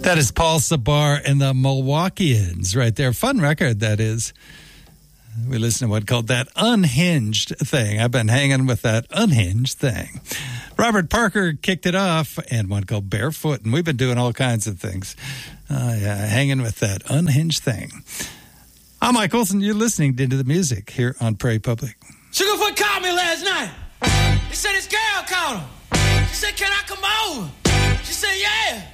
That is Paul Sabar and the Milwaukeeans right there. Fun record, that is. We listened to what called That Unhinged Thing. I've been hanging with that unhinged thing. Robert Parker kicked it off and one called Barefoot, and we've been doing all kinds of things. Hanging with that unhinged thing. I'm Mike Olson. You're listening to the music here on Prairie Public. Sugarfoot called me last night. He said his girl called him. She said, can I come over? She said, yeah.